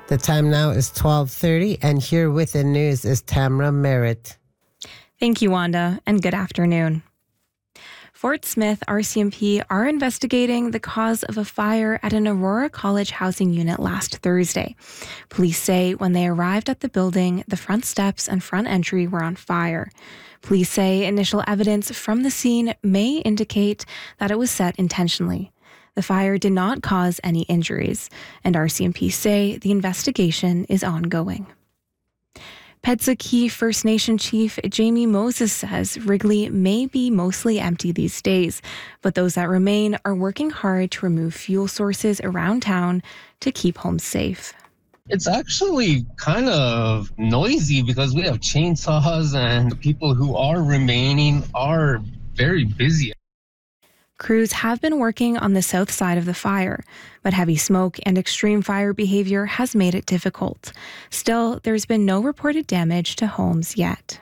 The time now is 12:30, and here with the news is Tamra Merritt. Thank you, Wanda, and good afternoon. Fort Smith RCMP are investigating the cause of a fire at an Aurora College housing unit last Thursday. Police say when they arrived at the building, the front steps and front entry were on fire. Police say initial evidence from the scene may indicate that it was set intentionally. The fire did not cause any injuries, and RCMP say the investigation is ongoing. Petsa Key First Nation Chief Jamie Moses says Wrigley may be mostly empty these days, but those that remain are working hard to remove fuel sources around town to keep homes safe. It's actually kind of noisy because we have chainsaws and the people who are remaining are very busy. Crews have been working on the south side of the fire, but heavy smoke and extreme fire behavior has made it difficult. Still, there's been no reported damage to homes yet.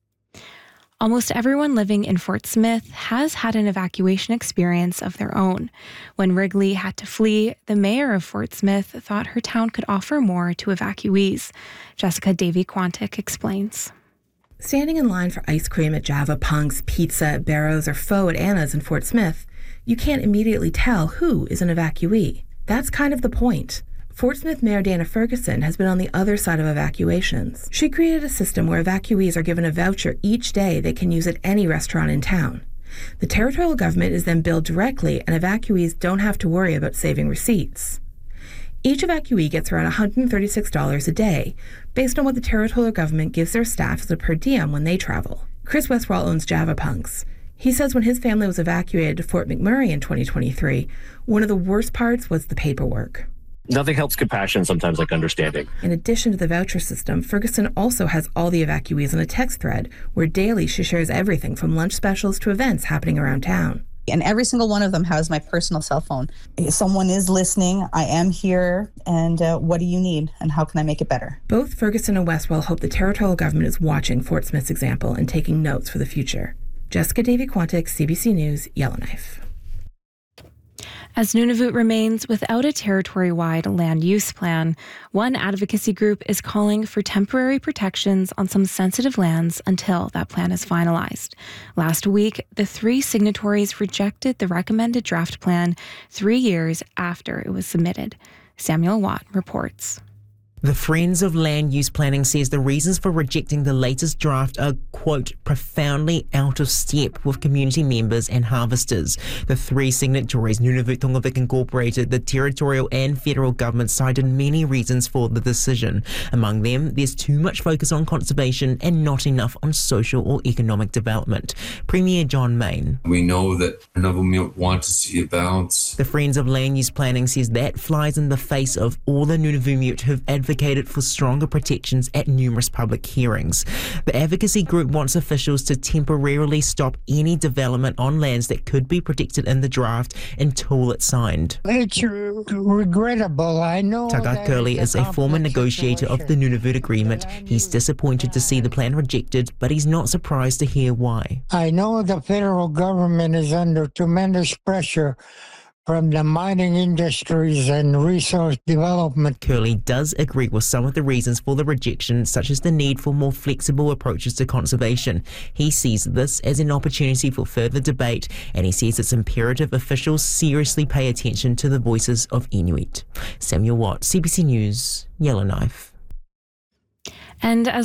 Almost everyone living in Fort Smith has had an evacuation experience of their own. When Wrigley had to flee, the mayor of Fort Smith thought her town could offer more to evacuees. Jessica Davy-Quantick explains. Standing in line for ice cream at Java Punks, pizza at Barrows, or pho at Anna's in Fort Smith, you can't immediately tell who is an evacuee. That's kind of the point. Fort Smith Mayor Dana Ferguson has been on the other side of evacuations. She created a system where evacuees are given a voucher each day they can use at any restaurant in town. The territorial government is then billed directly, and evacuees don't have to worry about saving receipts. Each evacuee gets around $136 a day, based on what the territorial government gives their staff as a per diem when they travel. Chris Westwall owns Java Punks. He says when his family was evacuated to Fort McMurray in 2023, one of the worst parts was the paperwork. Nothing helps compassion sometimes like understanding. In addition to the voucher system, Ferguson also has all the evacuees on a text thread where daily she shares everything from lunch specials to events happening around town. And every single one of them has my personal cell phone. If someone is listening, I am here, and what do you need, and how can I make it better? Both Ferguson and Westwell hope the territorial government is watching Fort Smith's example and taking notes for the future. Jessica Davy-Quantick, CBC News, Yellowknife. As Nunavut remains without a territory-wide land use plan, one advocacy group is calling for temporary protections on some sensitive lands until that plan is finalized. Last week, the 3 signatories rejected the recommended draft plan 3 years after it was submitted. Samuel Watt reports. The Friends of Land Use Planning says the reasons for rejecting the latest draft are, quote, profoundly out of step with community members and harvesters. The 3 signatories, Nunavut Tongavik Incorporated, the territorial and federal government, cited many reasons for the decision. Among them, there's too much focus on conservation and not enough on social or economic development. Premier John Mayne. We know that Nunavut want to see a balance. The Friends of Land Use Planning says that flies in the face of all the Nunavut who've advocated for stronger protections at numerous public hearings. The advocacy group wants officials to temporarily stop any development on lands that could be protected in the draft until it's signed. It's regrettable, I know. Tagat Curley is a former negotiator of the Nunavut Agreement. He's disappointed to see the plan rejected, but he's not surprised to hear why. I know the federal government is under tremendous pressure from the mining industries and resource development. Curley does agree with some of the reasons for the rejection, such as the need for more flexible approaches to conservation. He sees this as an opportunity for further debate, and he says it's imperative officials seriously pay attention to the voices of Inuit. Samuel Watt, CBC News, Yellowknife. And as